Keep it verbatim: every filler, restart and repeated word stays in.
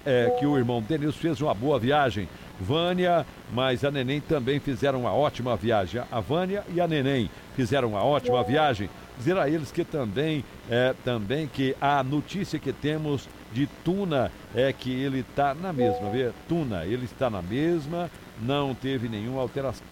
é, que o irmão Denilson fez uma boa viagem. Vânia, mas a Neném também fizeram uma ótima viagem. A Vânia e a Neném fizeram uma ótima viagem. Dizer a eles que também, é, também que a notícia que temos de Tuna é que ele está na mesma, vê? Tuna, ele está na mesma, não teve nenhuma alteração.